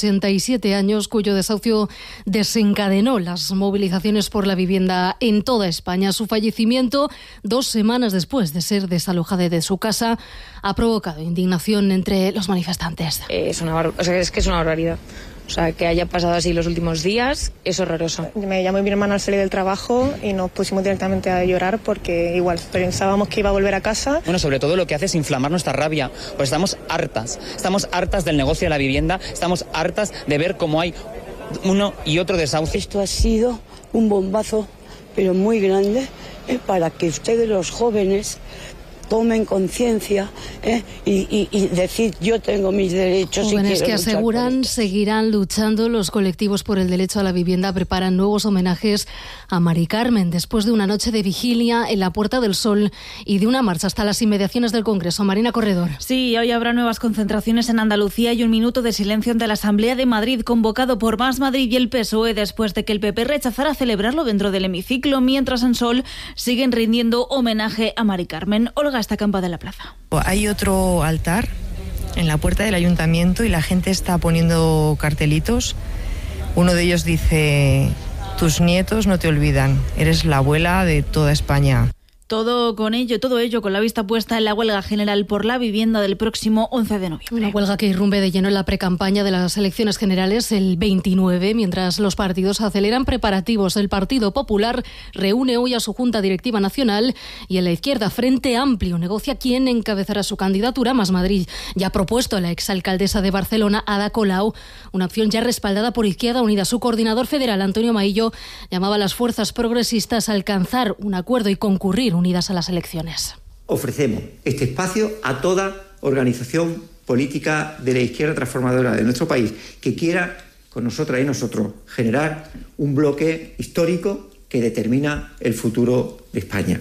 87 años, cuyo desahucio desencadenó las movilizaciones por la vivienda en toda España. Su fallecimiento, 2 semanas después de ser desalojada de su casa, ha provocado indignación entre los manifestantes. Es que es una barbaridad. O sea, que haya pasado así los últimos días es horroroso. Me llamó mi hermano al salir del trabajo y nos pusimos directamente a llorar porque igual pensábamos que iba a volver a casa. Bueno, sobre todo lo que hace es inflamar nuestra rabia, pues estamos hartas del negocio de la vivienda, estamos hartas de ver cómo hay uno y otro desahucio. Esto ha sido un bombazo, pero muy grande, para que ustedes los jóvenes tomen conciencia y decir yo tengo mis derechos. Jóvenes y que aseguran seguirán luchando. Los colectivos por el derecho a la vivienda preparan nuevos homenajes a Mari Carmen después de una noche de vigilia en la Puerta del Sol y de una marcha hasta las inmediaciones del Congreso. Marina Corredor. Sí, hoy habrá nuevas concentraciones en Andalucía y un minuto de silencio ante la Asamblea de Madrid, convocado por Más Madrid y el PSOE después de que el PP rechazara celebrarlo dentro del hemiciclo, mientras en Sol siguen rindiendo homenaje a Mari Carmen. Olga está acampada en la plaza. Hay otro altar en la puerta del ayuntamiento y la gente está poniendo cartelitos. Uno de ellos dice: tus nietos no te olvidan, eres la abuela de toda España. Todo ello con la vista puesta en la huelga general por la vivienda del próximo 11 de noviembre. Una huelga que irrumpe de lleno en la precampaña de las elecciones generales el 29, mientras los partidos aceleran preparativos. El Partido Popular reúne hoy a su Junta Directiva Nacional y en la izquierda, Frente Amplio, negocia quién encabezará su candidatura. Más Madrid ya ha propuesto a la exalcaldesa de Barcelona, Ada Colau, una opción ya respaldada por Izquierda Unida. Su coordinador federal, Antonio Maillo, llamaba a las fuerzas progresistas a alcanzar un acuerdo y concurrir unidas a las elecciones. Ofrecemos este espacio a toda organización política de la izquierda transformadora de nuestro país que quiera, con nosotras y nosotros, generar un bloque histórico que determina el futuro de España.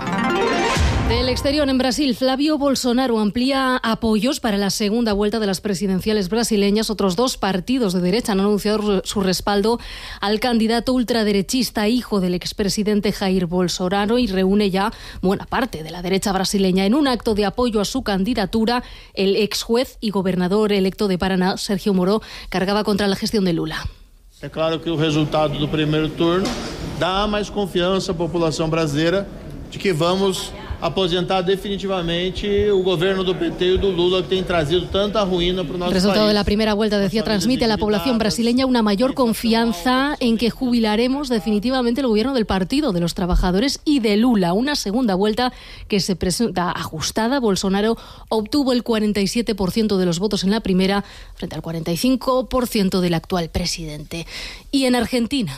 Del exterior, en Brasil, Flávio Bolsonaro amplía apoyos para la segunda vuelta de las presidenciales brasileñas. Otros 2 partidos de derecha han anunciado su respaldo al candidato ultraderechista, hijo del expresidente Jair Bolsonaro, y reúne ya buena parte de la derecha brasileña. En un acto de apoyo a su candidatura, el ex juez y gobernador electo de Paraná, Sergio Moro, cargaba contra la gestión de Lula. É claro que o resultado do primeiro turno dá mais confiança à população brasileira de que vamos aposentar definitivamente o gobierno do PT y do Lula, que tiene traído tanta ruina para nuestro país. El resultado de la primera vuelta, decía, transmite a la población brasileña una mayor confianza en que jubilaremos definitivamente el gobierno del Partido de los Trabajadores y de Lula. Una segunda vuelta que se presenta ajustada. Bolsonaro obtuvo el 47% de los votos en la primera frente al 45% del actual presidente. Y en Argentina.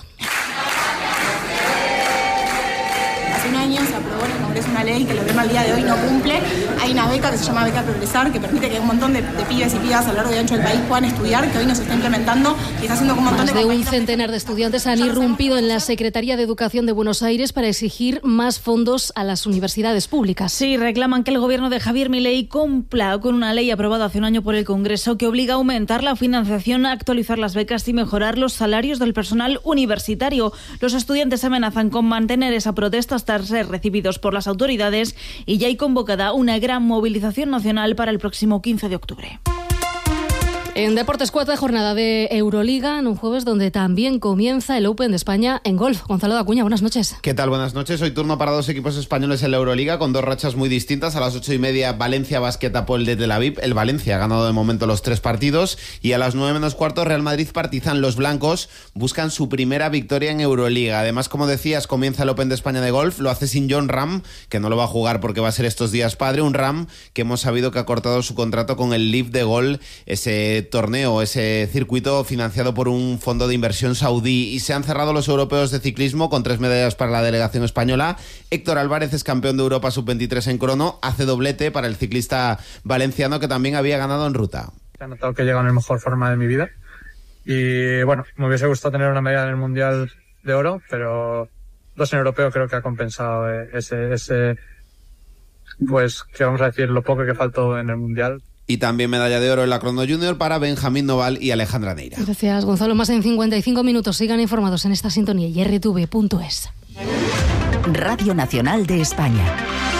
Hace un año se aprobó en el Congreso una ley que el gobierno al día de hoy no cumple. Hay una beca que se llama Beca Progresar, que permite que un montón de pibes y pibas a lo largo y ancho del país puedan estudiar, que hoy no se está implementando y está haciendo que un montón Más de un centenar de estudiantes han irrumpido en la Secretaría de Educación de Buenos Aires para exigir más fondos a las universidades públicas. Sí, reclaman que el gobierno de Javier Milei cumpla con una ley aprobada hace un año por el Congreso que obliga a aumentar la financiación, a actualizar las becas y mejorar los salarios del personal universitario. Los estudiantes amenazan con mantener esa protesta hasta ser recibidos por las autoridades y ya hay convocada una gran movilización nacional para el próximo 15 de octubre. En Deportes, 4ª jornada de Euroliga, en un jueves donde también comienza el Open de España en golf. Gonzalo Dacuña, buenas noches. ¿Qué tal? Buenas noches. Hoy turno para 2 equipos españoles en la Euroliga con 2 rachas muy distintas. A las 8:30, Valencia Basket Apoel de Tel Aviv. El Valencia ha ganado de momento los 3 partidos. Y a las 9:15, Real Madrid Partizan. Los blancos buscan su primera victoria en Euroliga. Además, como decías, comienza el Open de España de golf. Lo hace sin Jon Rahm, que no lo va a jugar porque va a ser estos días padre. Un Rahm que hemos sabido que ha cortado su contrato con el Live de Gol, ese torneo, ese circuito financiado por un fondo de inversión saudí. Y se han cerrado los europeos de ciclismo con 3 medallas para la delegación española. Héctor Álvarez es campeón de Europa sub-23 en crono, hace doblete para el ciclista valenciano que también había ganado en ruta. He notado que he llegado en la mejor forma de mi vida y bueno, me hubiese gustado tener una medalla en el Mundial de Oro, pero 2 en europeo creo que ha compensado ese pues, que vamos a decir, lo poco que faltó en el Mundial. Y también medalla de oro en la crono junior para Benjamín Noval y Alejandra Neira. Gracias, Gonzalo. Más en 55 minutos. Sigan informados en esta sintonía y rtv.es. Radio Nacional de España.